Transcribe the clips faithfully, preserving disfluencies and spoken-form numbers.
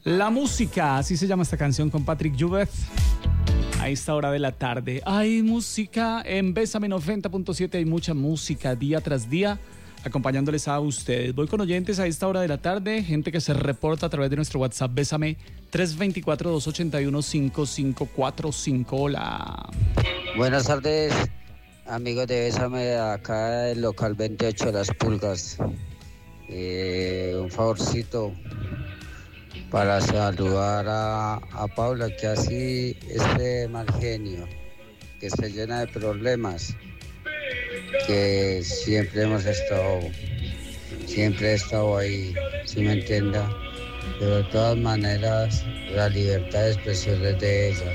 La música, así se llama esta canción con Patrick Jubeth. A esta hora de la tarde hay música en Bésame noventa punto siete, hay mucha música día tras día acompañándoles a ustedes. Voy con oyentes a esta hora de la tarde, gente que se reporta a través de nuestro WhatsApp Bésame tres dos cuatro, dos ocho uno, cinco cinco cuatro cinco. Hola. Buenas tardes, amigos de Bésame, acá del local veintiocho de Las Pulgas. Eh, un favorcito para saludar a, a Paula, que así esté mal genio, que esté llena de problemas, que siempre hemos estado, siempre he estado ahí, si me entienda, pero de todas maneras la libertad de expresión es de ella.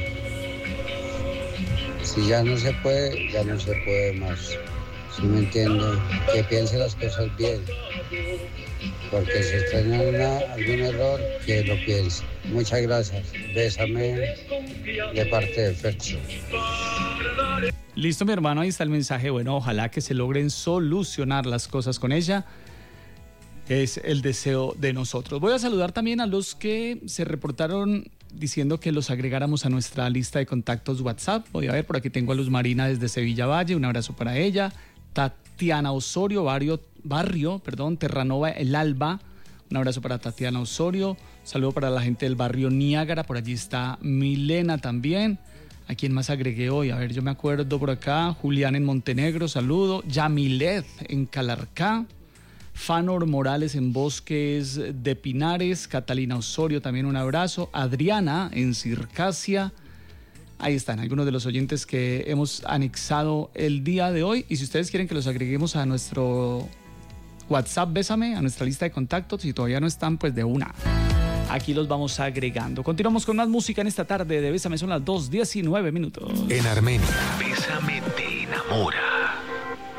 Si ya no se puede, ya no se puede más, si me entiende, que piense las cosas bien. Porque si está en alguna, algún error, que lo piense. Muchas gracias. Bésame de parte de Fercho. Listo, mi hermano, ahí está el mensaje. Bueno, ojalá que se logren solucionar las cosas con ella. Es el deseo de nosotros. Voy a saludar también a los que se reportaron diciendo que los agregáramos a nuestra lista de contactos WhatsApp. Voy a ver, por aquí tengo a Luz Marina desde Sevilla Valle. Un abrazo para ella. Tatiana Osorio, barrio, barrio, perdón, Terranova, El Alba. Un abrazo para Tatiana Osorio. Saludo para la gente del barrio Niágara. Por allí está Milena también. ¿A quién más agregué hoy? A ver, yo me acuerdo por acá. Julián en Montenegro, saludo. Yamilet en Calarcá. Fanor Morales en Bosques de Pinares. Catalina Osorio, también un abrazo. Adriana en Circasia. Ahí están algunos de los oyentes que hemos anexado el día de hoy. Y si ustedes quieren que los agreguemos a nuestro WhatsApp Bésame, a nuestra lista de contactos, si todavía no están, pues de una. Aquí los vamos agregando. Continuamos con más música en esta tarde de Bésame. Son las dos diecinueve minutos. En Armenia, Bésame te enamora.